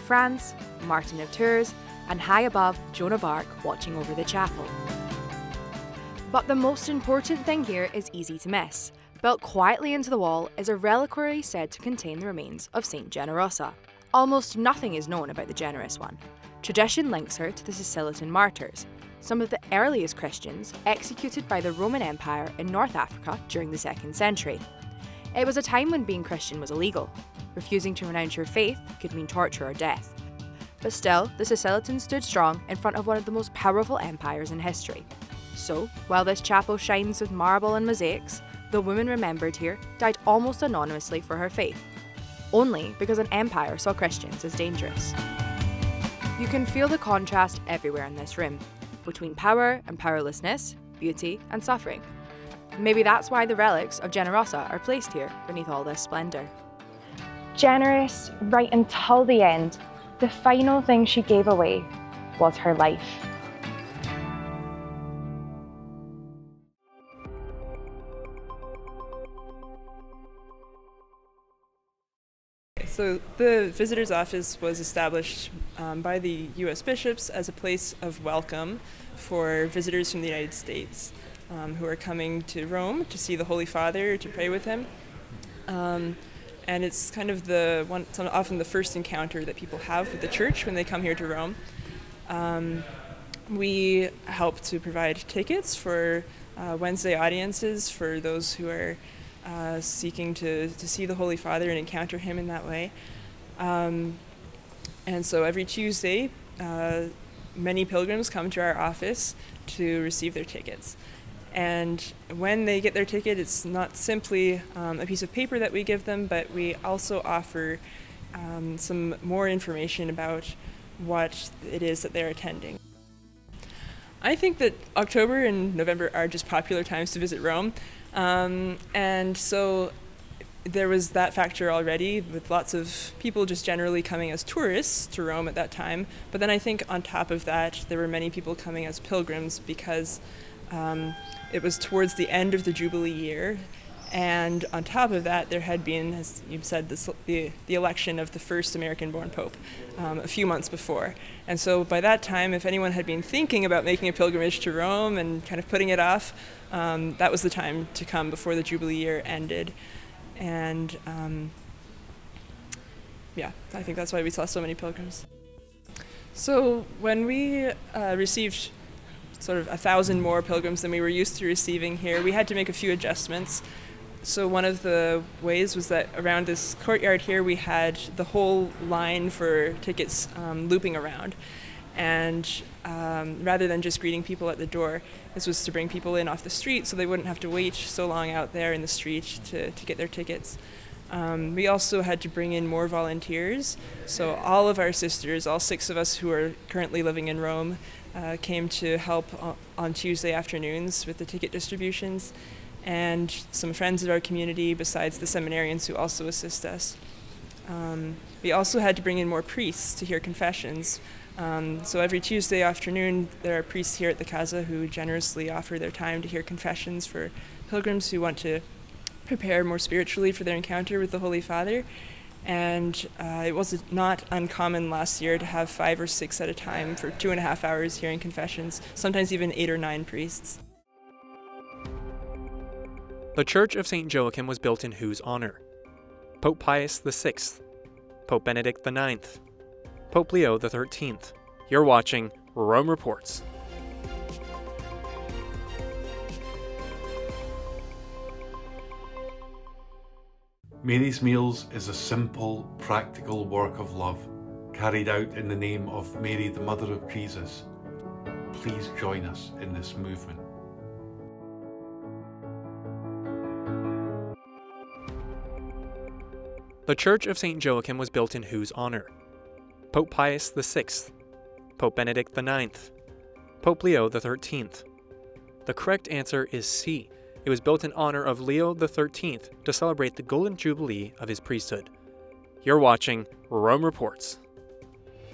France, Martin of Tours, and high above, Joan of Arc watching over the chapel. But the most important thing here is easy to miss. Built quietly into the wall is a reliquary said to contain the remains of Saint Generosa. Almost nothing is known about the generous one. Tradition links her to the Sicilian martyrs, some of the earliest Christians executed by the Roman Empire in North Africa during the 2nd century. It was a time when being Christian was illegal. Refusing to renounce your faith could mean torture or death. But still, the Sicilians stood strong in front of one of the most powerful empires in history. So, while this chapel shines with marble and mosaics, the woman remembered here died almost anonymously for her faith, only because an empire saw Christians as dangerous. You can feel the contrast everywhere in this room, between power and powerlessness, beauty and suffering. Maybe that's why the relics of Generosa are placed here beneath all this splendour. Generous right until the end, the final thing she gave away was her life. So the visitor's office was established by the U.S. bishops as a place of welcome for visitors from the United States who are coming to Rome to see the Holy Father, to pray with him. And it's kind of often the first encounter that people have with the church when they come here to Rome. We help to provide tickets for Wednesday audiences for those who are seeking to see the Holy Father and encounter him in that way. And so every Tuesday, many pilgrims come to our office to receive their tickets. And when they get their ticket, it's not simply a piece of paper that we give them, but we also offer some more information about what it is that they're attending. I think that October and November are just popular times to visit Rome. And so there was that factor already, with lots of people just generally coming as tourists to Rome at that time. But then I think on top of that, there were many people coming as pilgrims because it was towards the end of the Jubilee year. And on top of that, there had been, as you said, the election of the first American-born Pope a few months before. And so by that time, if anyone had been thinking about making a pilgrimage to Rome and kind of putting it off, that was the time to come before the Jubilee year ended. And yeah, I think that's why we saw so many pilgrims. So when we received sort of 1,000 more pilgrims than we were used to receiving here, we had to make a few adjustments. So one of the ways was that around this courtyard here we had the whole line for tickets looping around. And rather than just greeting people at the door, this was to bring people in off the street so they wouldn't have to wait so long out there in the street to get their tickets. We also had to bring in more volunteers. So all of our sisters, all 6 of us who are currently living in Rome, came to help on Tuesday afternoons with the ticket distributions, and some friends of our community besides the seminarians who also assist us. We also had to bring in more priests to hear confessions. So every Tuesday afternoon there are priests here at the Casa who generously offer their time to hear confessions for pilgrims who want to prepare more spiritually for their encounter with the Holy Father. And it was not uncommon last year to have 5 or 6 at a time for 2.5 hours hearing confessions, sometimes even 8 or 9 priests. The Church of St. Joachim was built in whose honor? Pope Pius VI, Pope Benedict IX, Pope Leo XIII. You're watching Rome Reports. Mary's Meals is a simple, practical work of love, carried out in the name of Mary, the Mother of Jesus. Please join us in this movement. The Church of St. Joachim was built in whose honor? Pope Pius VI, Pope Benedict IX, Pope Leo XIII. The correct answer is C. It was built in honor of Leo XIII to celebrate the Golden Jubilee of his priesthood. You're watching Rome Reports.